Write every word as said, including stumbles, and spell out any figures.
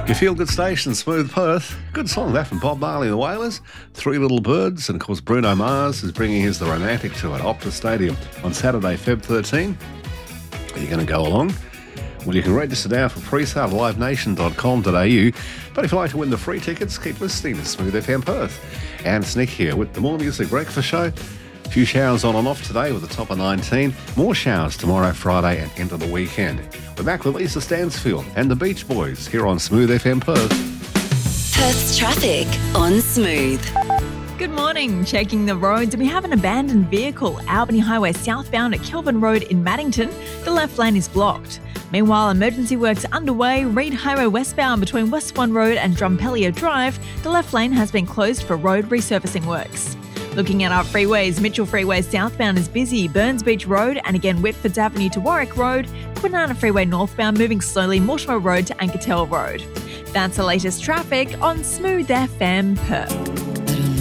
Your feel-good station, Smooth Perth. Good song, that from Bob Marley and the Wailers. Three Little Birds, and of course Bruno Mars is bringing his The Romantic to at Optus Stadium on Saturday, February thirteenth. Are you going to go along? Well, you can register now for pre-sale at live nation dot com dot a u. But if you'd like to win the free tickets, keep listening to Smooth F M Perth. And it's Nick here with the More Music Breakfast Show. A few showers on and off today with a top of nineteen. More showers tomorrow, Friday, and into the weekend. We're back with Lisa Stansfield and the Beach Boys here on Smooth F M Perth. Perth's traffic on Smooth. Good morning. Checking the roads. We have an abandoned vehicle, Albany Highway southbound at Kelvin Road in Maddington. The left lane is blocked. Meanwhile, emergency works underway. Reed Highway westbound between West Swan Road and Drumpellier Drive. The left lane has been closed for road resurfacing works. Looking at our freeways, Mitchell Freeway southbound is busy. Burns Beach Road and again Whitfords Avenue to Warwick Road. Kwinana Freeway northbound moving slowly Mortimer Road to Ankertel Road. That's the latest traffic on Smooth F M Perth.